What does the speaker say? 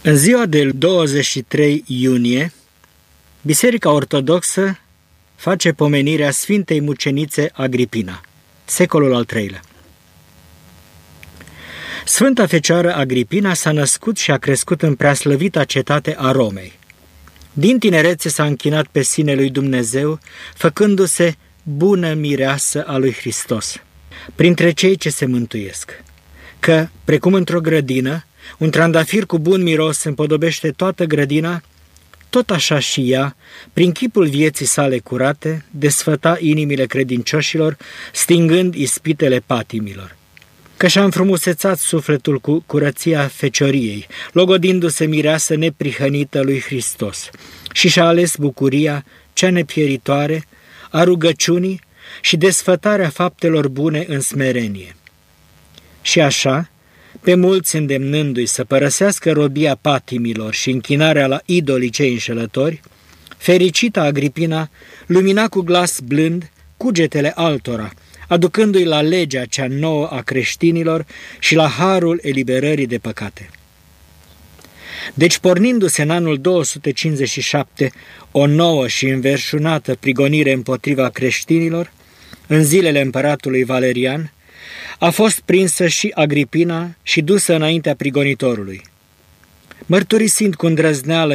În ziua de 23 iunie, Biserica Ortodoxă face pomenirea Sfintei Mucenițe Agripina, secolul al III-lea. Sfânta Fecioară Agripina s-a născut și a crescut în preaslăvita cetate a Romei. Din tinerețe s-a închinat pe sine lui Dumnezeu, făcându-se bună mireasă a lui Hristos, printre cei ce se mântuiesc. Că, precum într-o grădină, un trandafir cu bun miros împodobește toată grădina, tot așa și ea, prin chipul vieții sale curate, desfăta inimile credincioșilor, stingând ispitele patimilor. Că și-a înfrumusețat sufletul cu curăția fecioriei, logodindu-se mireasă neprihănită lui Hristos, și și-a ales bucuria cea nepieritoare a rugăciunii și desfătarea faptelor bune în smerenie. Și așa, pe mulți îndemnându-i să părăsească robia patimilor și închinarea la idolii cei înșelători, fericita Agripina lumina cu glas blând cugetele altora, aducându-i la legea cea nouă a creștinilor și la harul eliberării de păcate. Deci, pornindu-se în anul 257 o nouă și înverșunată prigonire împotriva creștinilor, în zilele împăratului Valerian, a fost prinsă și Agripina și dusă înaintea prigonitorului. Mărturisind cu îndrăzneală